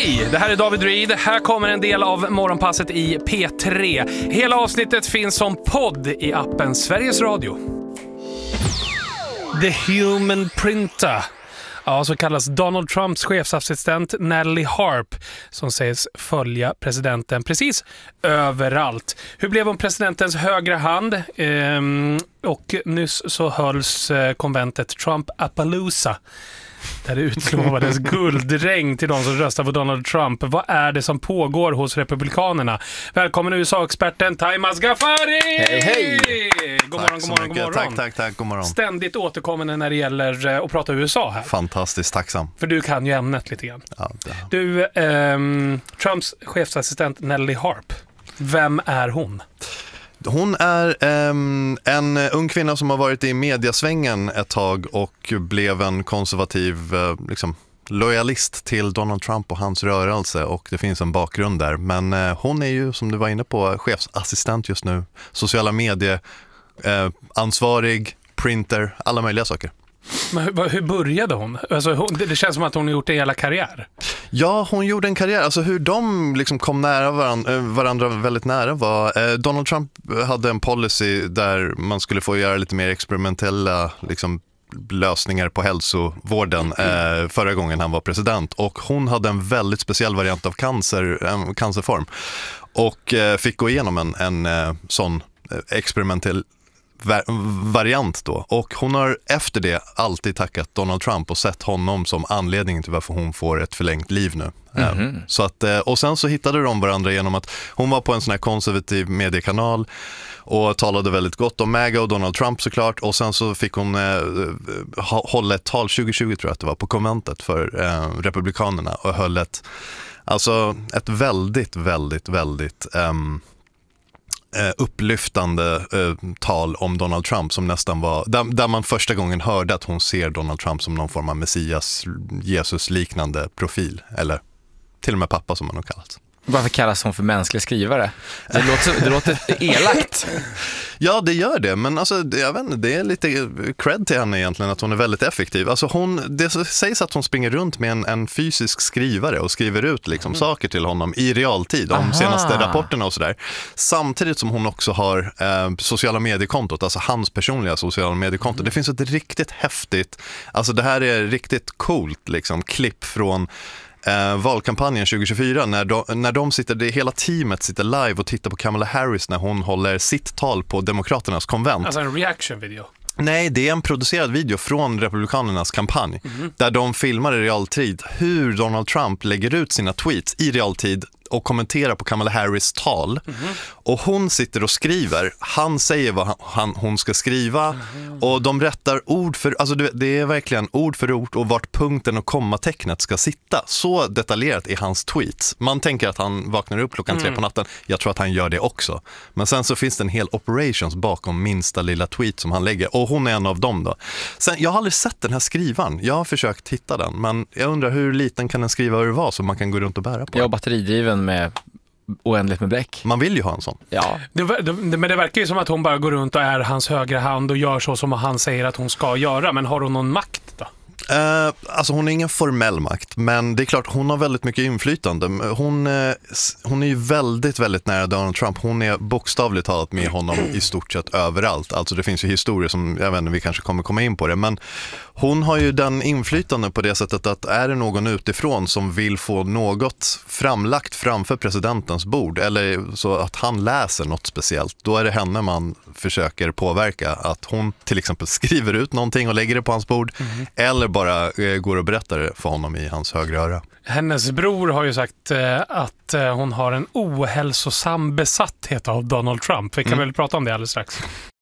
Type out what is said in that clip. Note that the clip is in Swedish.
Hej, det här är David Reed. Här kommer en del av morgonpasset i P3. Hela avsnittet finns som podd i appen Sveriges Radio. The Human Printer. Ja, så kallas Donald Trumps chefsassistent Natalie Harp, som sägs följa presidenten precis överallt. Hur blev hon presidentens högra hand? Och nyss så hölls konventet Trump-Appaloosa, där det utlovades guldregn till de som röstar på Donald Trump. Vad är det som pågår hos republikanerna? Välkommen USA-experten Taimas Ghaffari! Hej, hej! God morgon, god morgon, god morgon. Tack, god morgon. Ständigt återkommande när det gäller att prata USA här. Fantastiskt tacksam. För du kan ju ämnet lite grann. Ja, Du, Trumps chefsassistent Natalie Harp. Vem är hon? Hon är en ung kvinna som har varit i mediasvängen ett tag och blev en konservativ lojalist till Donald Trump och hans rörelse, och det finns en bakgrund där. Men hon är ju, som du var inne på, chefsassistent just nu. Sociala medier, ansvarig, printer, alla möjliga saker. Men hur började hon? Alltså, det känns som att hon har gjort en hela karriär. Ja, hon gjorde en karriär. Alltså hur de kom nära varandra väldigt nära var... Donald Trump hade en policy där man skulle få göra lite mer experimentella lösningar på hälsovården förra gången han var president. Och hon hade en väldigt speciell variant av cancerform. Och fick gå igenom en sån experimentell variant då. Och hon har efter det alltid tackat Donald Trump och sett honom som anledningen till varför hon får ett förlängt liv nu. Så att, och sen så hittade de varandra genom att hon var på en sån här konservativ mediekanal och talade väldigt gott om MAGA och Donald Trump såklart, och sen så fick hon hålla ett tal 2020 tror jag att det var, på konventet för republikanerna, och höll ett väldigt upplyftande tal om Donald Trump, som nästan var där man första gången hörde att hon ser Donald Trump som någon form av Messias, Jesus-liknande profil, eller till och med pappa som man har kallat. Varför kallas hon för mänsklig skrivare? Det låter elakt. Ja, det gör det, men jag vet inte, det är lite cred till henne egentligen att hon är väldigt effektiv. Det sägs att hon springer runt med en fysisk skrivare och skriver ut saker till honom i realtid om senaste rapporterna och sådär. Samtidigt som hon också har sociala mediekontot, alltså hans personliga sociala mediekonto. Det finns ett riktigt häftigt, det här är riktigt coolt klipp från valkampanjen 2024 när de sitter, hela teamet sitter live och tittar på Kamala Harris när hon håller sitt tal på Demokraternas konvent. Alltså en reaction video. Nej, det är en producerad video från Republikanernas kampanj där de filmar i realtid hur Donald Trump lägger ut sina tweets i realtid och kommenterar på Kamala Harris tal. Och hon sitter och skriver. Han säger vad hon ska skriva. Och de rättar ord för... det är verkligen ord för ord och vart punkten och kommatecknet ska sitta. Så detaljerat är hans tweets. Man tänker att han vaknar upp klockan 3 på natten. Jag tror att han gör det också. Men sen så finns det en hel operations bakom minsta lilla tweet som han lägger. Och hon är en av dem då. Sen, jag har aldrig sett den här skrivaren. Jag har försökt hitta den. Men jag undrar hur liten kan en skrivare vara så man kan gå runt och bära på. Jag är batteridriven med oändligt med bläck. Man vill ju ha en sån. Ja. Men det verkar ju som att hon bara går runt och är hans högra hand och gör så som han säger att hon ska göra. Men har hon någon makt då? Hon är ingen formell makt, men det är klart hon har väldigt mycket inflytande. Hon är ju väldigt, väldigt nära Donald Trump. Hon är bokstavligt talat med honom i stort sett överallt. Alltså det finns ju historier som, jag vet inte, vi kanske kommer komma in på det, men hon har ju den inflytande på det sättet att är det någon utifrån som vill få något framlagt framför presidentens bord, eller så att han läser något speciellt, då är det henne man försöker påverka. Att hon till exempel skriver ut någonting och lägger det på hans bord, eller bara går och berättar det för honom i hans högra öra. Hennes bror har ju sagt att hon har en ohälsosam besatthet av Donald Trump. Vi kan väl prata om det alldeles strax.